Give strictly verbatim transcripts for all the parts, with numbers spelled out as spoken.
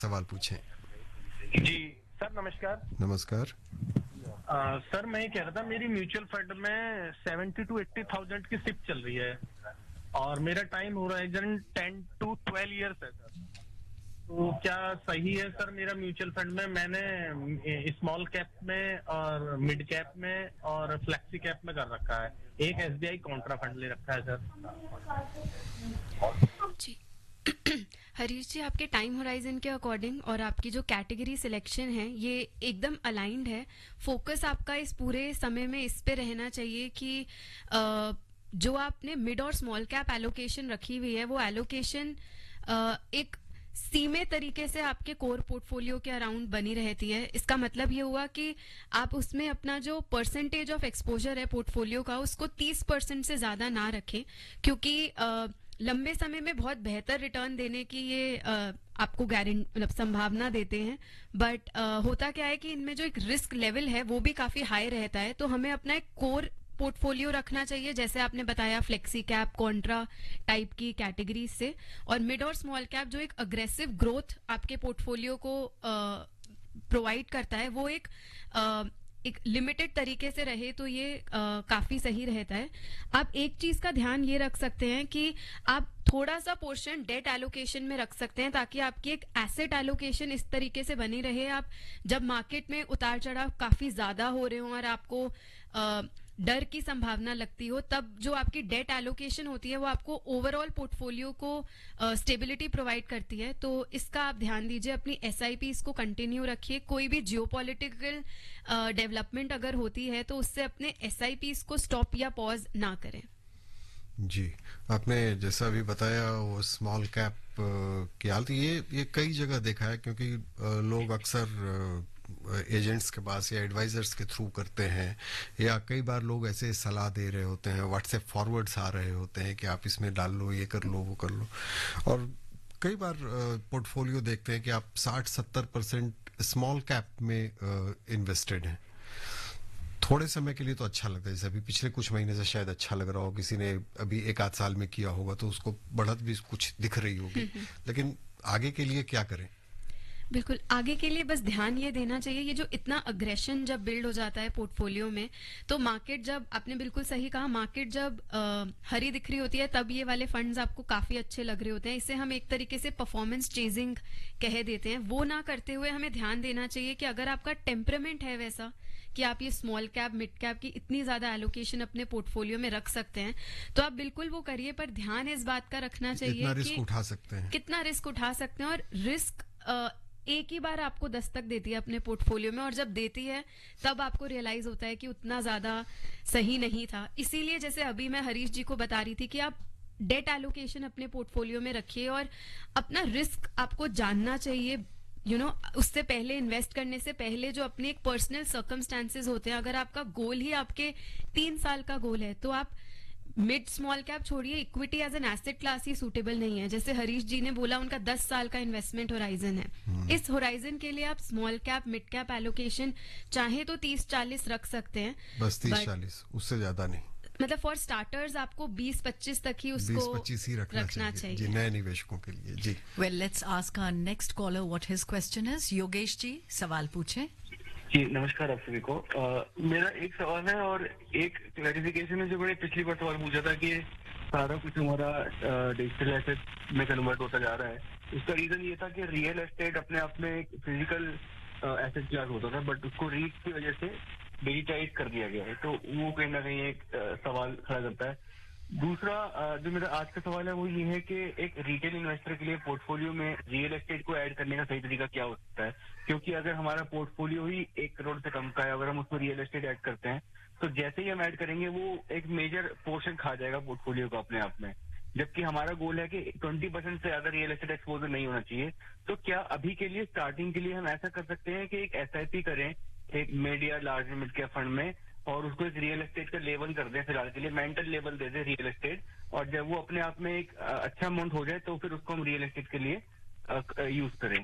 सवाल पूछें। जी सर नमस्कार। नमस्कार। आ, सर मैं ये कह रहा था मेरी म्यूचुअल फंड में सेवेंटी टू एट्टी थाउजेंड की सिप चल रही है और मेरा time horizon ten to twelve years है सर। तो क्या सही है सर मेरा म्यूचुअल फंड में मैंने स्मॉल कैप में और मिड कैप में और फ्लेक्सी कैप में कर रखा है, एक एसबीआई कॉन्ट्रा फंड ले रखा है सर। जी हरीश जी, आपके टाइम होराइजन के अकॉर्डिंग और आपकी जो कैटेगरी सिलेक्शन है ये एकदम अलाइंड है। फोकस आपका इस पूरे समय में इस पे रहना चाहिए कि आ, जो आपने मिड और स्मॉल कैप एलोकेशन रखी हुई है वो एलोकेशन एक सीमित तरीके से आपके कोर पोर्टफोलियो के अराउंड बनी रहती है। इसका मतलब ये हुआ कि आप उसमें अपना जो परसेंटेज ऑफ एक्सपोजर है पोर्टफोलियो का उसको तीस परसेंट से ज्यादा ना रखें, क्योंकि आ, लंबे समय में बहुत बेहतर रिटर्न देने की ये आ, आपको गारंटी मतलब संभावना देते हैं। बट होता क्या है कि इनमें जो एक रिस्क लेवल है वो भी काफी हाई रहता है, तो हमें अपना एक कोर पोर्टफोलियो रखना चाहिए, जैसे आपने बताया फ्लेक्सी कैप कॉन्ट्रा टाइप की कैटेगरी से। और मिड और स्मॉल कैप जो एक अग्रेसिव ग्रोथ आपके पोर्टफोलियो को प्रोवाइड करता है वो एक आ, एक लिमिटेड तरीके से रहे तो ये आ, काफी सही रहता है। आप एक चीज का ध्यान ये रख सकते हैं कि आप थोड़ा सा पोर्शन डेट एलोकेशन में रख सकते हैं ताकि आपकी एक एसेट एलोकेशन इस तरीके से बनी रहे। आप जब मार्केट में उतार चढ़ाव काफी ज्यादा हो रहे हो और आपको आ, डर की संभावना लगती हो, तब जो आपकी डेट एलोकेशन होती है वो आपको ओवरऑल पोर्टफोलियो को स्टेबिलिटी प्रोवाइड करती है। तो इसका आप ध्यान दीजिए, अपनी एसआईपीज को कंटिन्यू रखिए। कोई भी जियोपॉलिटिकल डेवलपमेंट अगर होती है तो उससे अपने एसआईपीज को स्टॉप या पॉज ना करें। जी, आपने जैसा अभी बताया वो स्मॉल कैप की हालत ये ये कई जगह देखा है, क्योंकि लोग अक्सर एजेंट्स के पास या एडवाइजर्स के थ्रू करते हैं, या कई बार लोग ऐसे सलाह दे रहे होते हैं, व्हाट्सएप फॉरवर्ड्स आ रहे होते हैं कि आप इसमें डाल लो, ये कर लो, वो कर लो। और कई बार पोर्टफोलियो देखते हैं कि आप साठ सत्तर परसेंट स्मॉल कैप में इन्वेस्टेड हैं। थोड़े समय के लिए तो अच्छा लगता है, जैसे अभी पिछले कुछ महीने से शायद अच्छा लग रहा हो, किसी ने अभी एक आध साल में किया होगा तो उसको बढ़त भी कुछ दिख रही होगी, लेकिन आगे के लिए क्या करें? बिल्कुल, आगे के लिए बस ध्यान ये देना चाहिए, ये जो इतना अग्रेशन जब बिल्ड हो जाता है पोर्टफोलियो में, तो मार्केट जब, आपने बिल्कुल सही कहा, मार्केट जब आ, हरी दिख रही होती है तब ये वाले फंड्स आपको काफी अच्छे लग रहे होते हैं। इसे हम एक तरीके से परफॉर्मेंस चेजिंग कह देते हैं। वो ना करते हुए हमें ध्यान देना चाहिए कि अगर आपका टेम्परामेंट है वैसा कि आप ये स्मॉल कैप मिड कैप की इतनी ज्यादा एलोकेशन अपने पोर्टफोलियो में रख सकते हैं तो आप बिल्कुल वो करिए। पर ध्यान इस बात का रखना चाहिए कितना रिस्क कि उठा सकते हैं, कितना रिस्क उठा सकते हैं। और रिस्क एक ही बार आपको दस्तक देती है अपने पोर्टफोलियो में, और जब देती है तब आपको रियलाइज होता है कि उतना ज्यादा सही नहीं था। इसीलिए जैसे अभी मैं हरीश जी को बता रही थी कि आप डेट एलोकेशन अपने पोर्टफोलियो में रखिए और अपना रिस्क आपको जानना चाहिए। यू you नो know, उससे पहले, इन्वेस्ट करने से पहले जो अपने एक पर्सनल सर्कमस्टांसेस होते हैं, अगर आपका गोल ही आपके तीन साल का गोल है तो आप मिड स्मॉल कैप छोड़िए, equity as an asset class he suitable नहीं है। जैसे हरीश जी ने बोला उनका दस साल का इन्वेस्टमेंट होराइजन है, इस होराइजन के लिए आप small cap mid cap allocation चाहे तो तीस चालीस रख सकते हैं, बस तीस चालीस, उससे ज्यादा नहीं। मतलब फॉर स्टार्टर्स आपको बीस पच्चीस तक ही उसको बीस पच्चीस ही रखना, रखना चाहिए, चाहिए जी, नए निवेशकों के लिए। जी well, let's ask our next collar what his question is. Yogesh ji सवाल पूछें। जी नमस्कार आप सभी को। आ, मेरा एक सवाल है और एक क्लैरिफिकेशन है जो मैंने पिछली बार सवाल पूछा था कि सारा कुछ हमारा डिजिटल एसेट में कन्वर्ट होता जा रहा है। उसका रीजन ये था कि रियल एस्टेट अपने आप में एक फिजिकल एसेट क्लास होता था, बट उसको रीच की वजह से डिजिटाइज कर दिया गया है, तो वो कहीं ना कहीं एक आ, सवाल खड़ा करता है। दूसरा जो मेरा आज का सवाल है वो ये है कि एक रिटेल इन्वेस्टर के लिए पोर्टफोलियो में रियल एस्टेट को ऐड करने का सही तरीका क्या हो सकता है, क्योंकि अगर हमारा पोर्टफोलियो ही एक करोड़ से कम का है, अगर हम उसमें रियल एस्टेट ऐड करते हैं तो जैसे ही हम ऐड करेंगे वो एक मेजर पोर्शन खा जाएगा पोर्टफोलियो का अपने आप में, जबकि हमारा गोल है कि ट्वेंटी परसेंट से ज्यादा रियल एस्टेट एक्सपोजर नहीं होना चाहिए। तो क्या अभी के लिए स्टार्टिंग के लिए हम ऐसा कर सकते हैं कि एक एसआईपी करें एक मिड या लार्ज मिड कैप फंड में, और उसको एक रियल एस्टेट का लेवल कर दें, फिलहाल के लिए मेंटल लेवल दे दें रियल एस्टेट, और जब वो अपने आप में एक अच्छा अमाउंट हो जाए तो फिर उसको हम रियल एस्टेट के लिए यूज करें।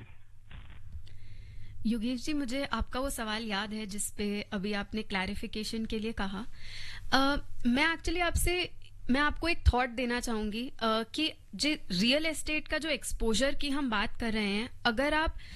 योगेश जी, मुझे आपका वो सवाल याद है जिसपे अभी आपने क्लैरिफिकेशन के लिए कहा। uh, मैं एक्चुअली आपसे मैं आपको एक थॉट देना चाहूंगी अ, कि जो रियल एस्टेट का जो एक्सपोजर की हम बात कर रहे हैं, अगर आप